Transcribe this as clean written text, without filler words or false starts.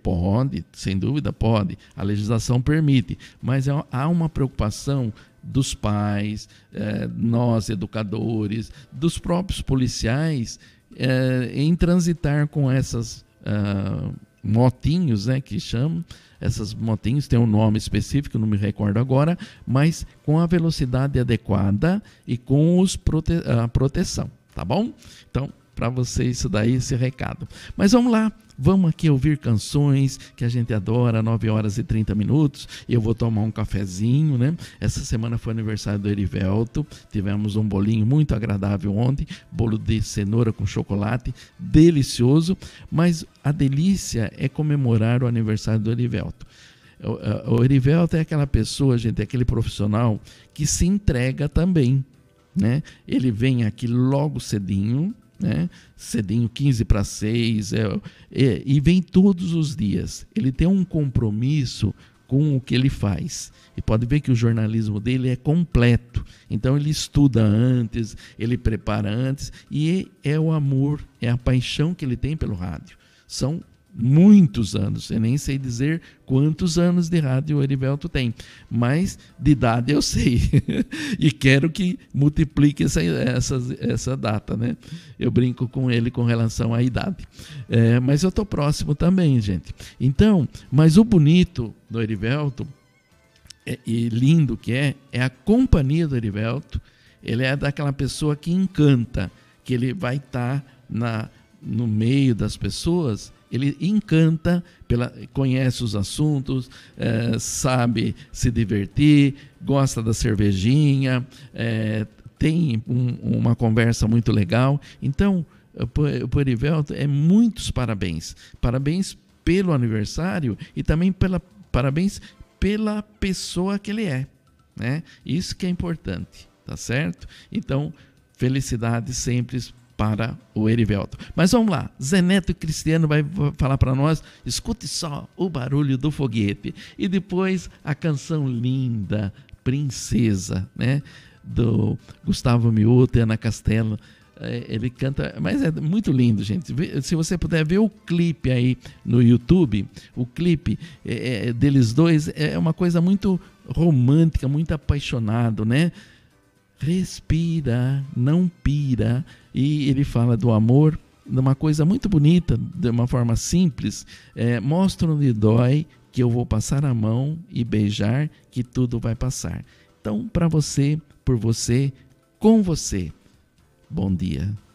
Pode, sem dúvida pode. A legislação permite, mas há uma preocupação dos pais, nós educadores, dos próprios policiais, em transitar com essas motinhos, né, que chamam. Essas motinhos têm um nome específico, não me recordo agora, mas com a velocidade adequada e com a proteção, tá bom? Então, para você isso daí, esse recado. Mas vamos lá, vamos aqui ouvir canções que a gente adora, 9h30. Eu vou tomar um cafezinho, né? Essa semana foi aniversário do Erivelto, tivemos um bolinho muito agradável ontem, bolo de cenoura com chocolate, delicioso, mas a delícia é comemorar o aniversário do Erivelto. O Erivelto é aquela pessoa, gente, é aquele profissional que se entrega também, né? Ele vem aqui logo cedinho, né? Cedinho, 5:45, e vem todos os dias. Ele tem um compromisso com o que ele faz. E pode ver que o jornalismo dele é completo. Então ele estuda antes, ele prepara antes, e é o amor, é a paixão que ele tem pelo rádio. São muitos anos, eu nem sei dizer quantos anos de rádio o Erivelto tem, mas de idade eu sei. E quero que multiplique essa data, né? Eu brinco com ele com relação à idade. Mas eu estou próximo também, gente. Então, mas o bonito do Erivelto, e lindo que é a companhia do Erivelto. Ele é daquela pessoa que encanta, que ele vai estar no meio das pessoas. Ele encanta, conhece os assuntos, sabe se divertir, gosta da cervejinha, tem uma conversa muito legal. Então, o Erivelto, muitos parabéns. Parabéns pelo aniversário e também parabéns pela pessoa que ele é, né? Isso que é importante, tá certo? Então, felicidades sempre para o Erivelto. Mas vamos lá, Zé Neto Cristiano vai falar para nós. Escute só o barulho do foguete. E depois a canção linda, Princesa, né? Do Gustavo Mioto e Ana Castela. Ele canta, mas é muito lindo, gente. Se você puder ver o clipe aí no YouTube, o clipe deles dois é uma coisa muito romântica, muito apaixonado, né? Respira, não pira. E ele fala do amor de uma coisa muito bonita, de uma forma simples. Mostra onde dói, que eu vou passar a mão e beijar, que tudo vai passar. Então, para você, por você, com você. Bom dia.